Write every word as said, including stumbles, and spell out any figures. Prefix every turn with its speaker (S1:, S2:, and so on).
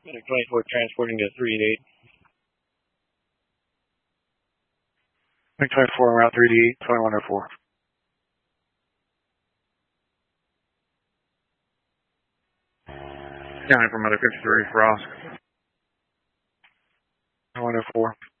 S1: twenty-four transporting to three eight.
S2: twenty-four route three eight, twenty-one oh four. Counting from Mother fifty-three, Frost. twenty-one oh four.